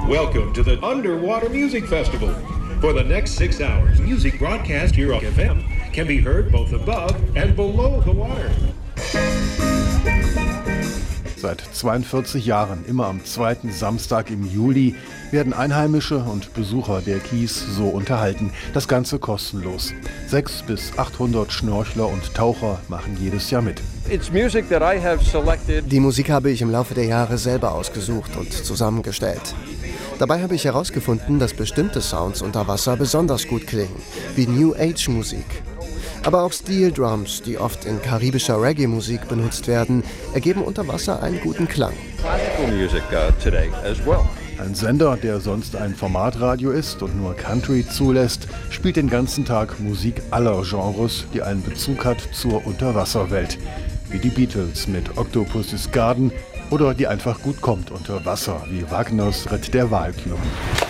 Welcome to the Underwater Music Festival. For the next 6 hours, music broadcast here on FM can be heard both above and below the water. Seit 42 Jahren, immer am zweiten Samstag im Juli, werden Einheimische und Besucher der Keys so unterhalten. Das Ganze kostenlos. 600 bis 800 Schnorchler und Taucher machen jedes Jahr mit. Die Musik habe ich im Laufe der Jahre selber ausgesucht und zusammengestellt. Dabei habe ich herausgefunden, dass bestimmte Sounds unter Wasser besonders gut klingen, wie New Age Musik. Aber auch Steel Drums, die oft in karibischer Reggae-Musik benutzt werden, ergeben unter Wasser einen guten Klang. Ein Sender, der sonst ein Formatradio ist und nur Country zulässt, spielt den ganzen Tag Musik aller Genres, die einen Bezug hat zur Unterwasserwelt. Wie die Beatles mit Octopus's Garden oder die einfach gut kommt unter Wasser, wie Wagners Ritt der Walküren.